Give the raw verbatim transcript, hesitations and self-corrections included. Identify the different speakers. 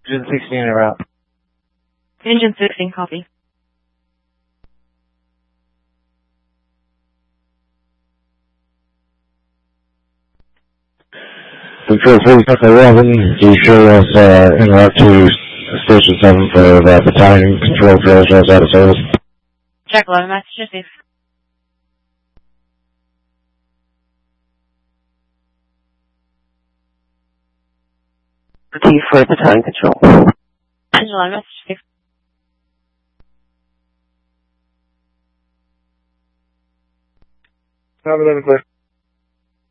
Speaker 1: Engine sixteen en route.
Speaker 2: Engine sixteen, copy.
Speaker 3: Control forty-five eleven, be sure of uh, en route to Station seven for uh, battalion control trails just out of service.
Speaker 2: Jack eleven, Massachusetts.
Speaker 1: T for battalion control.
Speaker 2: Angel eleven, Massachusetts.
Speaker 1: Have eleven clear.